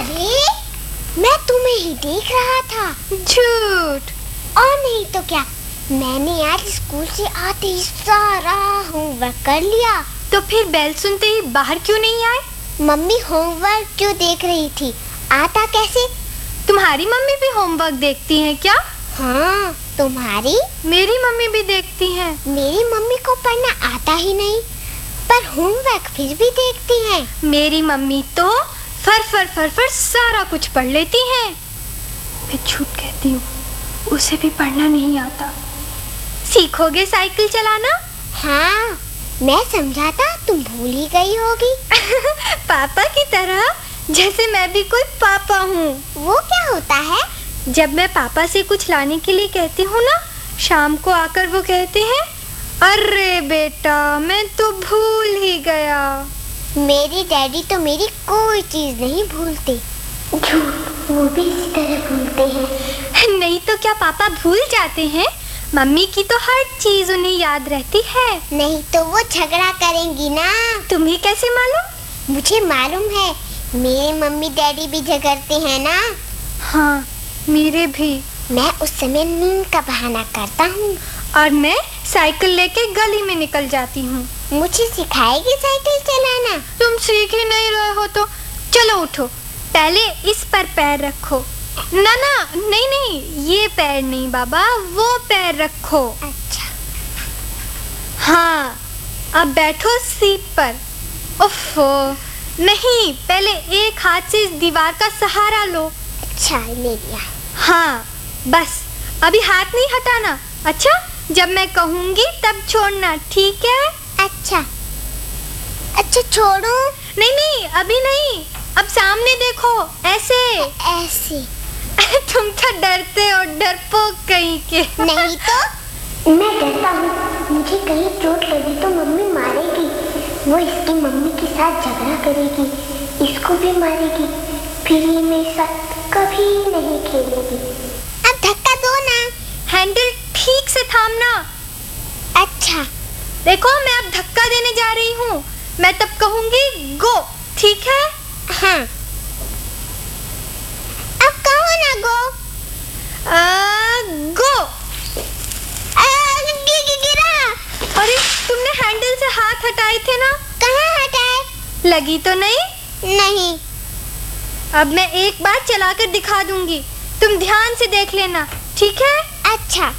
अरे मैं तुम्हें ही देख रहा था। झूठ। और नहीं तो क्या, मैंने आज स्कूल से आते ही सारा होमवर्क कर लिया। तो फिर बेल सुनते ही बाहर क्यों नहीं आए? मम्मी होमवर्क क्यों देख रही थी, आता कैसे? तुम्हारी मम्मी भी होमवर्क देखती हैं क्या? हाँ, तुम्हारी? मेरी मम्मी भी देखती हैं। मेरी मम्मी को पढ़ना आता ही नहीं, पर होमवर्क फिर भी देखती हैं। मेरी मम्मी तो फर सारा कुछ पढ़ लेती हैं। मैं झूठ कहती हूँ, उसे भी पढ़ना नहीं आता। सीखोगे साइकिल चलाना? हाँ, मैं समझा था तुम भूल ही गई होगी। पापा की तरह, जैसे मैं भी कोई पापा हूँ। वो क्या होता है? जब मैं पापा से कुछ लाने के लिए कहती हूँ ना, शाम को आकर वो कहते हैं, अरे बेटा मैं तो भूल ही गया। मेरे डैडी तो मेरी कोई चीज नहीं भूलते। झूठ, वो भी इसी तरह भूलते हैं। नहीं तो क्या पापा भूल जाते हैं? मम्मी की तो हर चीज उन्हें याद रहती है। नहीं तो वो झगड़ा करेंगी ना। तुम्हें कैसे मालूम? मुझे मालूम है, मेरे मम्मी डैडी भी झगड़ते हैं ना। हाँ, मेरे भी। मैं उस समय नींद का बहाना करता हूँ और मैं साइकिल लेके गली में निकल जाती हूँ। मुझे सिखाएगी साइकिल चलाना? तुम सीख ही नहीं रहे हो तो चलो उठो, पहले इस पर पैर रखो। ना ना, नहीं, ये पैर नहीं बाबा, वो पैर रखो। अच्छा। हाँ, अब बैठो सीट पर। उफ़्फ़ो, नहीं, पहले एक हाथ से इस दीवार का सहारा लो। अच्छा, ले लिया। हाँ, बस अभी हाथ नहीं हटाना। अच्छा, जब मैं कहूँगी तब छोड़ना, ठीक है? अच्छा छोड़ूं? नहीं, अभी नहीं, अब सामने देखो, ऐसे। ऐसे? तुम तो डरते हो, डरपोक कहीं के। नहीं तो मैं डरता हूँ, मुझे कहीं चोट लगी तो मम्मी मारेगी। वो इसकी मम्मी के साथ झगड़ा करेगी, इसको भी मारेगी, फिर ये मेरे साथ कभी नहीं खेलेगी। अब धक्का दो ना। हैंडल ठीक से थामना। अच्छा। देखो, मैं अब धक्का देने जा रही हूँ, मैं तब कहूँगी गो, ठीक है? हाँ। अब कहो ना गो। गो। गिरा। अरे, तुमने हैंडल से हाथ हटाए थे ना? कहाँ हटाए? लगी तो नहीं? नहीं। अब मैं एक बार चलाकर दिखा दूंगी, तुम ध्यान से देख लेना, ठीक है? अच्छा।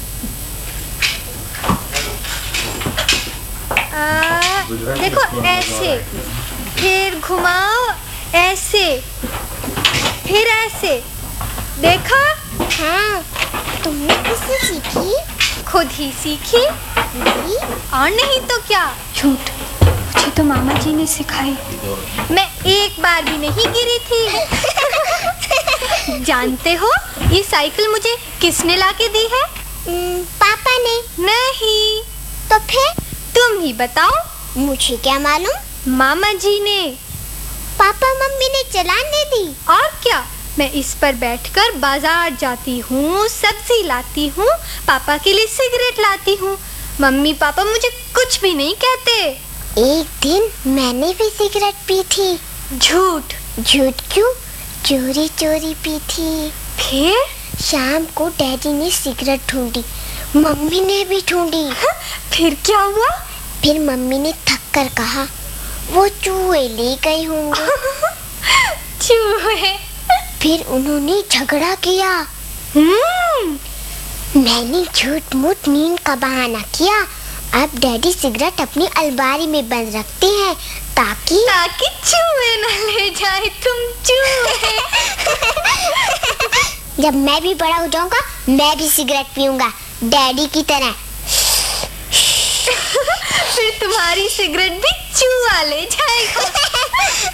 देखो, ऐसे, फिर घुमाओ, ऐसे, फिर ऐसे। देखा? हाँ, तुमने किससे सीखी? खुद ही सीखी। और नहीं तो क्या। झूठ, मुझे तो मामा जी ने सिखाई। मैं एक बार भी नहीं गिरी थी। जानते हो ये साइकिल मुझे किसने लाके दी है? पापा ने। नहीं। तो फिर? तुम ही बताओ। मुझे क्या मालूम। मामा जी ने। पापा मम्मी ने चलाने दी। और क्या, मैं इस पर बैठकर बाजार जाती हूँ, सब्जी लाती हूँ, पापा के लिए सिगरेट लाती हूँ। मम्मी पापा मुझे कुछ भी नहीं कहते। एक दिन मैंने भी सिगरेट पी थी। झूठ। झूठ क्यों, चोरी चोरी पी थी। फिर? शाम को डैडी ने सिगरेट ढूंढी, मम्मी ने भी ढूंढी। फिर क्या हुआ? फिर मम्मी ने थक कर कहा, वो चूहे ले गए होंगे। चूहे? फिर उन्होंने झगड़ा किया। मैंने झूठ मूठ नींद का बहाना किया। अब डैडी सिगरेट अपनी अलमारी में बंद रखते हैं ताकि चूहे न ले जाए। तुम चूहे। जब मैं भी बड़ा हो जाऊंगा, मैं भी सिगरेट पीऊंगा डैडी की तरह। फिर तुम्हारी सिगरेट भी चूहा ले जाएगा।